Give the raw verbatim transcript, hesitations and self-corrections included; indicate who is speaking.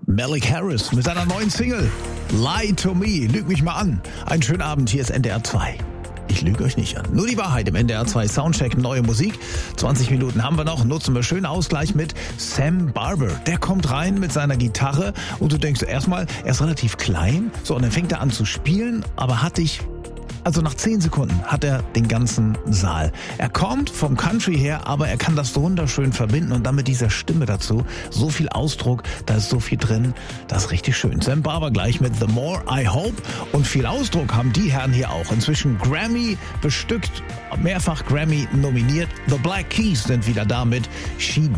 Speaker 1: Malik Harris mit seiner neuen Single Lie to Me, lüg mich mal an. Einen schönen Abend, hier ist N D R zwei. Ich lüge euch nicht an. Nur die Wahrheit im N D R zwei Soundcheck, neue Musik. zwanzig Minuten haben wir noch, nutzen wir schönen Ausgleich mit Sam Barber. Der kommt rein mit seiner Gitarre und du denkst erstmal, er ist relativ klein. So, und dann fängt er an zu spielen, aber hat dich... Also nach zehn Sekunden hat er den ganzen Saal. Er kommt vom Country her, aber er kann das so wunderschön verbinden und dann mit dieser Stimme dazu. So viel Ausdruck, da ist so viel drin. Das ist richtig schön. Sam Barber gleich mit The More I Hope. Und viel Ausdruck haben die Herren hier auch. Inzwischen Grammy bestückt, mehrfach Grammy nominiert. The Black Keys sind wieder da mit She